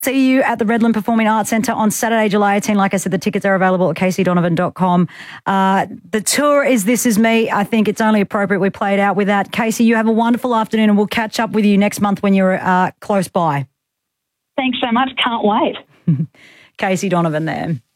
See you at the Redland Performing Arts Centre on Saturday, July 18. Like I said, the tickets are available at caseydonovan.com. The tour is This Is Me. I think it's only appropriate we play it out with that. Casey, you have a wonderful afternoon and we'll catch up with you next month when you're close by. Thanks so much. Can't wait. Casey Donovan there.